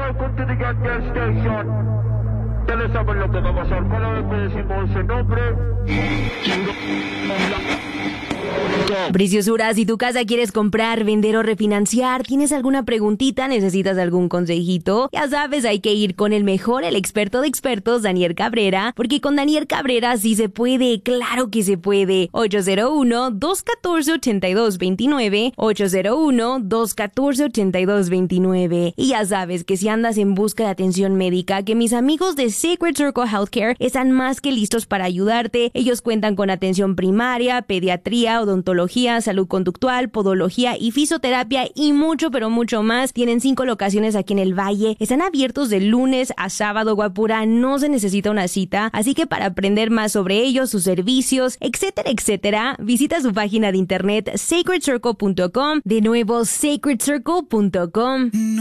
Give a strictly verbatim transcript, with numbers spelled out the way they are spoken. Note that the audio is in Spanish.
welcome to the Get Gas Station. Ustedes saben lo que va a pasar cada vez que decimos ese nombre. Preciosura, si tu casa quieres comprar, vender o refinanciar, ¿tienes alguna preguntita? ¿Necesitas algún consejito? Ya sabes, hay que ir con el mejor, el experto de expertos, Daniel Cabrera, porque con Daniel Cabrera sí se puede, claro que se puede. ocho cero uno, dos uno cuatro, ocho dos dos nueve, ocho cero uno, dos uno cuatro, ocho dos dos nueve. Y ya sabes que si andas en busca de atención médica, que mis amigos de Sacred Circle Healthcare están más que listos para ayudarte. Ellos cuentan con atención primaria, pediatría, odontología, salud conductual, podología y fisioterapia y mucho, pero mucho más. Tienen cinco locaciones aquí en el Valle. Están abiertos de lunes a sábado, guapura. No se necesita una cita. Así que para aprender más sobre ellos, sus servicios, etcétera, etcétera, visita su página de internet sacred circle punto com. De nuevo, sacred circle punto com.